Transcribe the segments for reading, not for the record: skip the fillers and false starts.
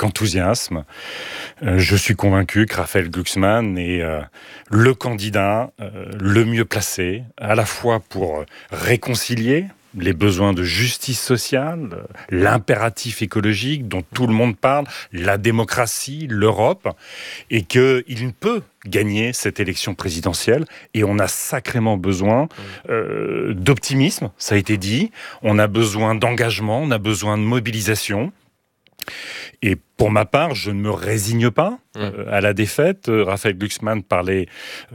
enthousiasme. Je suis convaincu que Raphaël Glucksmann est le candidat le mieux placé, à la fois pour réconcilier les besoins de justice sociale, l'impératif écologique dont tout le monde parle, la démocratie, l'Europe, et qu'il peut gagner cette élection présidentielle. Et on a sacrément besoin d'optimisme, ça a été dit. On a besoin d'engagement, on a besoin de mobilisation. Et pour ma part, je ne me résigne pas à la défaite. Raphaël Glucksmann parlait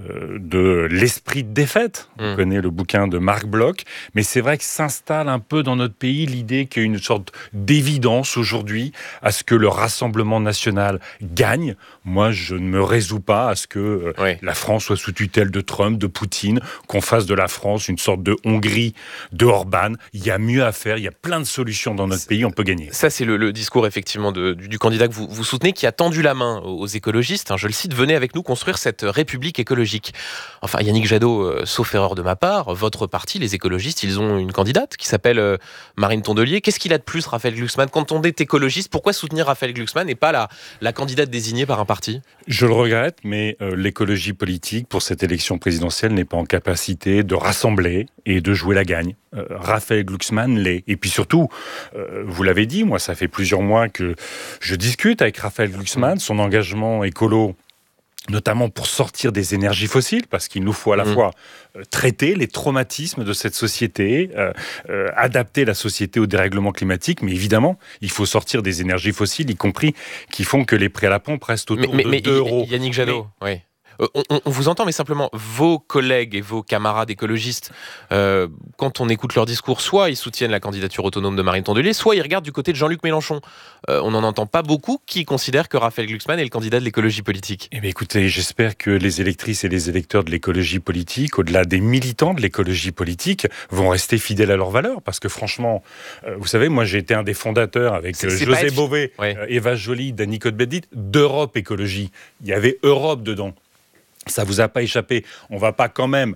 de l'esprit de défaite. On connaît le bouquin de Marc Bloch. Mais c'est vrai que s'installe un peu dans notre pays l'idée qu'il y a une sorte d'évidence aujourd'hui à ce que le Rassemblement national gagne. Moi, je ne me résous pas à ce que la France soit sous tutelle de Trump, de Poutine, qu'on fasse de la France une sorte de Hongrie de Orban. Il y a mieux à faire. Il y a plein de solutions dans notre pays. On peut gagner. Ça, c'est le discours effectivement du candidat que vous soutenez, qui a tendu la main aux écologistes. Je le cite, venez avec nous construire cette république écologique. Enfin, Yannick Jadot, sauf erreur de ma part, votre parti, les écologistes, ils ont une candidate qui s'appelle Marine Tondelier. Qu'est-ce qu'il a de plus, Raphaël Glucksmann? Quand on est écologiste, pourquoi soutenir Raphaël Glucksmann et pas la candidate désignée par un parti? Je le regrette, mais l'écologie politique, pour cette élection présidentielle, n'est pas en capacité de rassembler et de jouer la gagne. Raphaël Glucksmann l'est. Et puis surtout, vous l'avez dit, moi, ça fait plusieurs mois que je discute avec Raphaël Glucksmann, son engagement écolo, notamment pour sortir des énergies fossiles, parce qu'il nous faut à la fois traiter les traumatismes de cette société, adapter la société au dérèglement climatique, mais évidemment, il faut sortir des énergies fossiles, y compris qui font que les prix à la pompe restent autour de 2 euros. Yannick Jadot, oui. On vous entend, mais simplement, vos collègues et vos camarades écologistes, quand on écoute leur discours, soit ils soutiennent la candidature autonome de Marine Tondelier, soit ils regardent du côté de Jean-Luc Mélenchon. On n'en entend pas beaucoup qui considèrent que Raphaël Glucksmann est le candidat de l'écologie politique. Eh bien, écoutez, j'espère que les électrices et les électeurs de l'écologie politique, au-delà des militants de l'écologie politique, vont rester fidèles à leurs valeurs. Parce que franchement, vous savez, moi j'ai été un des fondateurs avec José Bové, Eva Joly, Danny Cohn-Bendit, d'Europe Écologie. Il y avait Europe dedans. Ça vous a pas échappé. On va pas quand même,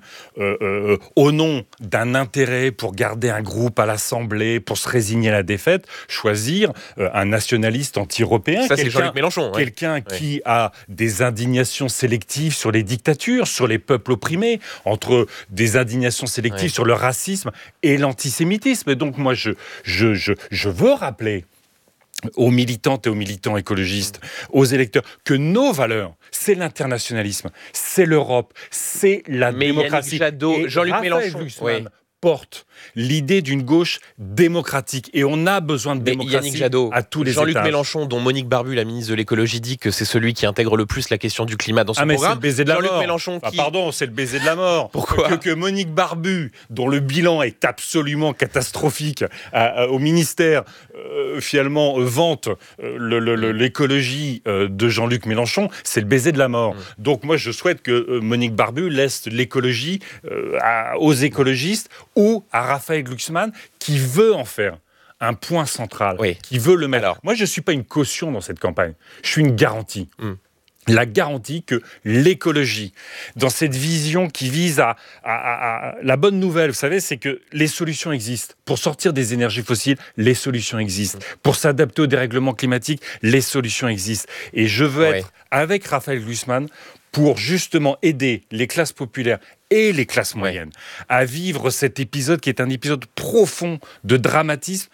au nom d'un intérêt pour garder un groupe à l'Assemblée, pour se résigner à la défaite, choisir un nationaliste anti-européen. Ça, c'est Jean-Luc Mélenchon. Quelqu'un qui a des indignations sélectives sur les dictatures, sur les peuples opprimés, entre des indignations sélectives sur le racisme et l'antisémitisme. Et donc moi, je veux rappeler aux militantes et aux militants écologistes, aux électeurs, que nos valeurs, c'est l'internationalisme, c'est l'Europe, c'est la démocratie. Yannick Jadot, Jean-Luc Mélenchon porte l'idée d'une gauche démocratique. Et on a besoin de démocratie à tous les étages. Jean-Luc Mélenchon, dont Monique Barbu, la ministre de l'écologie, dit que c'est celui qui intègre le plus la question du climat dans son programme. C'est le baiser de la mort. Mélenchon qui... Pardon, c'est le baiser de la mort. Pourquoi que Monique Barbu, dont le bilan est absolument catastrophique au ministère, finalement vante l'écologie de Jean-Luc Mélenchon, c'est le baiser de la mort. Donc moi, je souhaite que Monique Barbu laisse l'écologie aux écologistes ou à Raphaël Glucksmann, qui veut en faire un point central, qui veut le mettre. Alors, moi, je ne suis pas une caution dans cette campagne. Je suis une garantie. La garantie que l'écologie, dans cette vision qui vise à la bonne nouvelle, vous savez, c'est que les solutions existent. Pour sortir des énergies fossiles, les solutions existent. Pour s'adapter au dérèglement climatique, les solutions existent. Et je veux être avec Raphaël Glucksmann pour justement aider les classes populaires et les classes moyennes à vivre cet épisode qui est un épisode profond de dramatisme,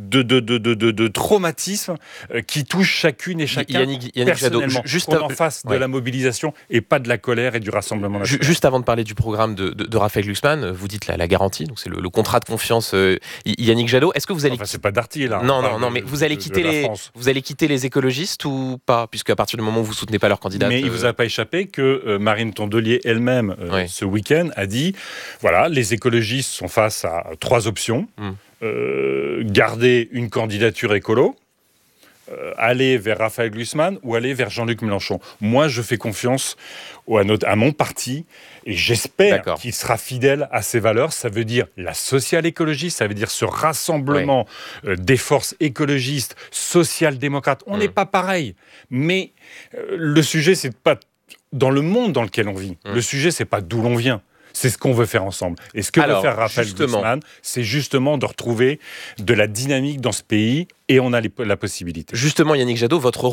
de traumatisme qui touche chacune et chacun Yannick personnellement. Jadot, juste en face de la mobilisation et pas de la colère et du rassemblement national. Juste avant de parler du programme de Raphaël Glucksmann, vous dites la garantie, donc c'est le contrat de confiance Yannick Jadot. Est-ce que vous allez... Enfin, c'est pas Darty là. Non, mais vous allez quitter les écologistes ou pas, puisque à partir du moment où vous soutenez pas leur candidate. Mais il vous a pas échappé que Marine Tondelier elle-même ce week-end a dit, voilà, les écologistes sont face à 3 options. Garder une candidature écolo, aller vers Raphaël Glucksmann ou aller vers Jean-Luc Mélenchon. Moi, je fais confiance à mon parti et j'espère qu'il sera fidèle à ses valeurs. Ça veut dire la social-écologie, ça veut dire ce rassemblement des forces écologistes, social-démocrates. On n'est pas pareil, mais le sujet, c'est pas dans le monde dans lequel on vit. Le sujet, c'est pas d'où l'on vient. C'est ce qu'on veut faire ensemble. Et ce que veut faire Raphaël Glucksmann, c'est justement de retrouver de la dynamique dans ce pays et on a la possibilité. Justement, Yannick Jadot, votre